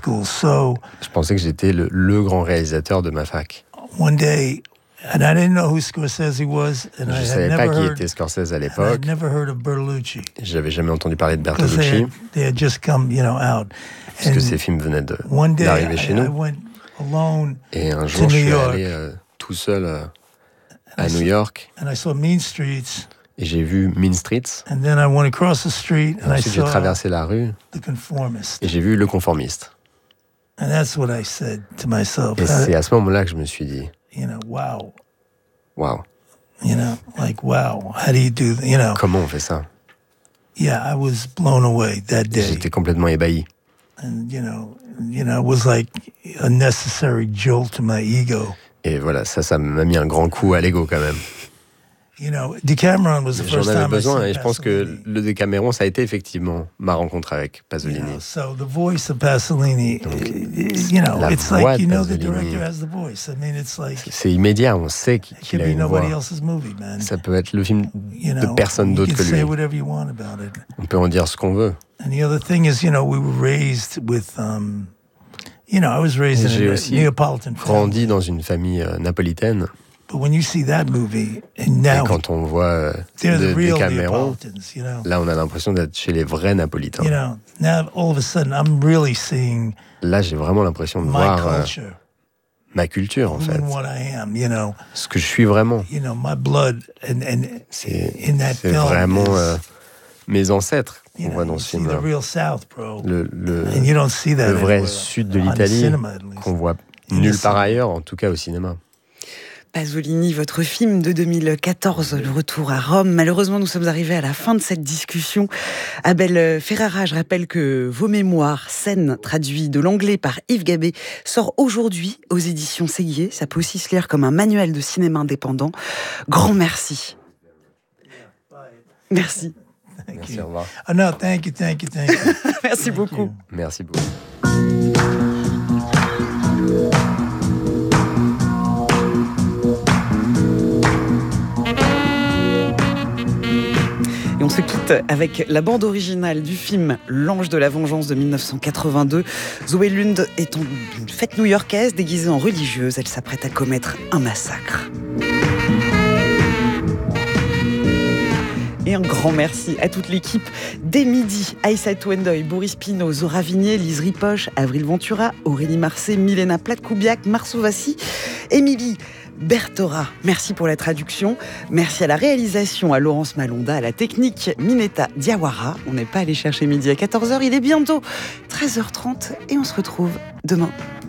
school. So Je pensais que j'étais le grand réalisateur de ma fac. one day, and I didn't know who Scorsese was, and Je I had savais pas never qui heard, était Scorsese à and I l'époque. had never heard of Bertolucci J'avais jamais entendu parler de because Bertolucci, they had just come, out. puisque And ces films venaient one day, d'arriver chez I nous. went alone Et un to jour, je New suis York, allé tout seul and à New York, and I saw Mean Streets, et j'ai vu Mean Streets. and then I went across the street, and I Ensuite, j'ai saw traversé la rue, The Conformist. et j'ai vu Le Conformiste. And that's what I said to myself. Et c'est à ce moment-là que je me suis dit, Wow. waouh, Wow. How do you do that? comment on fait ça? Yeah, I was blown away that day. J'étais complètement ébahi. And, it was like a necessary jolt to my ego. Et voilà, ça m'a mis un grand coup à l'ego quand même. Decameron was the first J'en avais time besoin, I et saw je pense que Pasolini. le Décaméron, ça a été effectivement ma rencontre avec Pasolini. So the voice of Pasolini, la it's voix like, de the Pasolini. director has the voice. I mean, it's like, C'est immédiat, on sait it qu'il could a be une voix. nobody else's movie, man. Ça peut être le film de personne you d'autre can que say lui. whatever you want about it. On peut en dire ce qu'on veut. And the other thing is, we were raised with, I was raised J'ai in a aussi Neapolitan grandi family. dans une famille napolitaine. But when you see that movie, and Et now quand on voit they're the real Décaméron, Neapolitans, là, on a l'impression d'être chez les vrais Napolitains. Now all of a sudden I'm really seeing Là, j'ai vraiment l'impression de my voir culture, ma culture, en who fait. and what I am, Ce que je suis vraiment. my blood, and in that C'est film vraiment is, mes ancêtres qu'on voit dans you ce see the film-là. real South, bro. Le And you don't see that vrai anywhere, sud de on l'Italie, cinema, at least. qu'on voit In nulle the part cinema. ailleurs, en tout cas au cinéma. Pasolini, votre film de 2014, Le Retour à Rome. Malheureusement, nous sommes arrivés à la fin de cette discussion. Abel Ferrara, je rappelle que vos mémoires, scènes traduits de l'anglais par Yves Gabet, sort aujourd'hui aux éditions Séguier. Ça peut aussi se lire comme un manuel de cinéma indépendant. Grand merci. Merci. Merci, au revoir. Oh no, thank you. Merci beaucoup. Merci beaucoup. Et on se quitte avec la bande originale du film L'Ange de la Vengeance de 1982. Zoé Lund est en une fête new-yorkaise déguisée en religieuse. Elle s'apprête à commettre un massacre. Et un grand merci à toute l'équipe. Dès midi, Aïssatou Endoy, Boris Pinot, Zora Vignier, Lise Ripoche, Avril Ventura, Aurélie Marcet, Milena Platkoubiak, Marceau Vassy, Émilie Bertora. Merci pour la traduction. Merci à la réalisation, à Laurence Malonda, à la technique, Mineta Diawara. On n'est pas allé chercher midi à 14h, il est bientôt 13h30 et on se retrouve demain.